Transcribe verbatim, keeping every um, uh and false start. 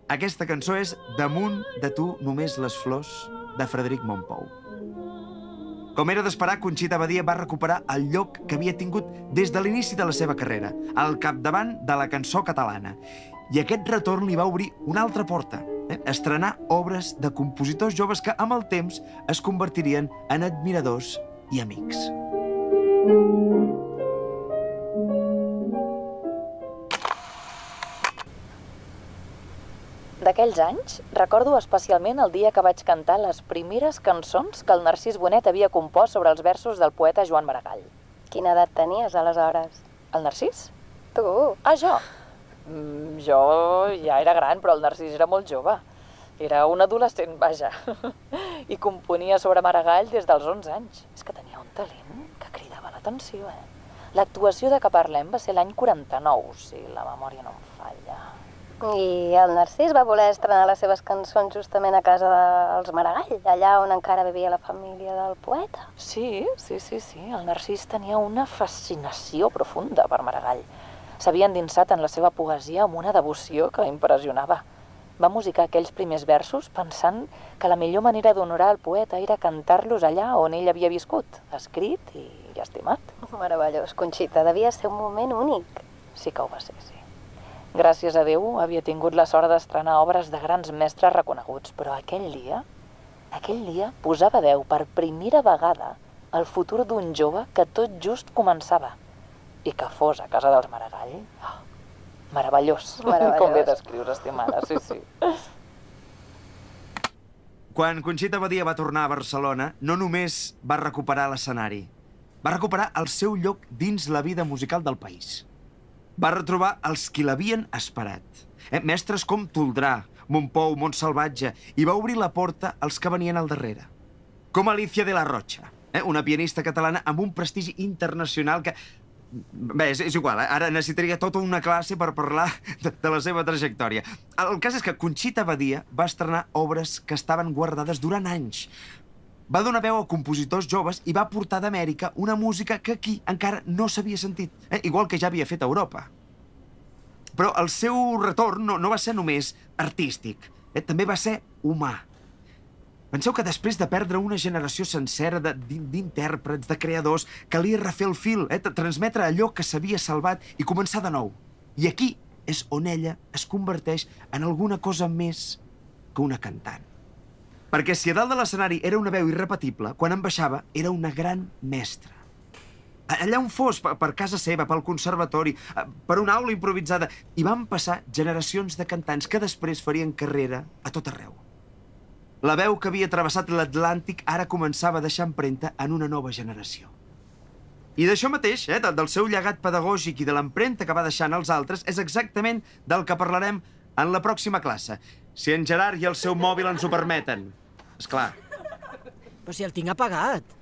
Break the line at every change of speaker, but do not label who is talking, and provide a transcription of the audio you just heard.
Aquesta cançó és Damunt de tu només les flors, de Frederic Mompou. Com era d'esperar, Conxita Badia va recuperar el lloc que havia tingut des de l'inici de la seva carrera, al capdavant de la cançó catalana. I aquest retorn li va obrir una altra porta, eh? estrenar obres de compositors joves que, amb el temps, es convertirien en admiradors i amics.
D'aquells anys, recordo especialment el dia que vaig cantar les primeres cançons que el Narcís Bonet havia compost sobre els versos del poeta Joan Maragall.
Quina edat tenies, aleshores?
El Narcís?
Tu?
Ah, jo? Mm, jo ja era gran, però el Narcís era molt jove. Era un adolescent, vaja. I componia sobre Maragall des dels onze anys. És que tenia un talent que cridava l'atenció, eh? L'actuació de que parlem va ser l'any quaranta-nou, si la memòria no em falla.
I el Narcís va voler estrenar les seves cançons justament a casa dels Maragall, allà on encara vivia la família del poeta.
Sí, sí, sí, sí. El Narcís tenia una fascinació profunda per Maragall. S'havia endinsat en la seva poesia amb una devoció que impressionava. Va musicar aquells primers versos pensant que la millor manera d'honorar el poeta era cantar-los allà on ell havia viscut, escrit i estimat.
Meravellós, Conxita. Devia ser un moment únic.
Sí que ho va ser, sí. Gràcies a Déu havia tingut la sort d'estrenar obres de grans mestres reconeguts, però aquell dia, aquell dia posava veu per primera vegada al futur d'un jove que tot just començava i que fos a casa dels Maragall. Oh, meravellós.
Meravellós.
Com bé descrius, estimada, sí, sí.
Quan Conxita Badia va tornar a Barcelona, no només va recuperar l'escenari, va recuperar el seu lloc dins la vida musical del país. Va retrobar els qui l'havien esperat. Eh? Mestres com Toldrà, Mompou, Montsalvatge, i va obrir la porta als que venien al darrere. Com Alicia de la Rocha, eh? una pianista catalana amb un prestigi internacional que... Bé, és, és igual, eh? Ara necessitaria tota una classe per parlar de, de la seva trajectòria. El cas és que Conxita Badia va estrenar obres que estaven guardades durant anys. Va donar veu a compositors joves i va portar d'Amèrica una música que aquí encara no s'havia sentit, eh? igual que ja havia fet a Europa. Però el seu retorn no, no va ser només artístic, eh? també va ser humà. Penseu que després de perdre una generació sencera d'intèrprets, de creadors, calia refer el fil, eh? transmetre allò que s'havia salvat i començar de nou. I aquí és on ella es converteix en alguna cosa més que una cantant. Perquè si a dalt de l'escenari era una veu irrepetible, quan en baixava era una gran mestra. Allà on fos, per casa seva, pel conservatori, per una aula improvisada, hi van passar generacions de cantants que després farien carrera a tot arreu. La veu que havia travessat l'Atlàntic ara començava a deixar empremta en una nova generació. I d'això mateix, eh, del seu llegat pedagògic i de l'empremta que va deixar en els altres, és exactament del que parlarem en la pròxima classe. Si en Gerard i el seu mòbil ens ho permeten. Esclar.
Però si el tinc apagat.